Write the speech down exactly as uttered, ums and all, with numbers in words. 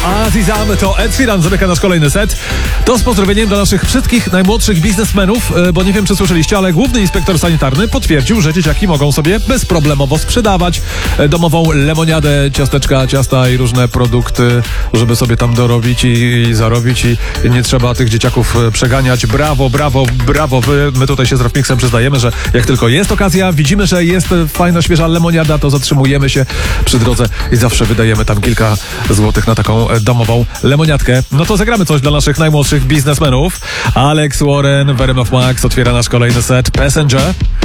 Azizam, to Ed Sheeran zamyka nasz kolejny set. To z pozdrowieniem dla naszych wszystkich najmłodszych biznesmenów, bo nie wiem, czy słyszeliście, ale główny inspektor sanitarny potwierdził, że dzieciaki mogą sobie bezproblemowo sprzedawać domową lemoniadę, ciasteczka, ciasta i różne produkty, żeby sobie tam dorobić i, i zarobić i nie trzeba tych dzieciaków przeganiać. Brawo, brawo, brawo. Wy, my tutaj się z Rafmixem przyznajemy, że jak tylko jest okazja, widzimy, że jest fajna, świeża lemoniada, to zatrzymujemy się przy drodze i zawsze wydajemy tam kilka złotych na taką domową lemoniadkę. No to zagramy coś dla naszych najmłodszych biznesmenów. Alex Warren, Venom of Max otwiera nasz kolejny set. Passenger.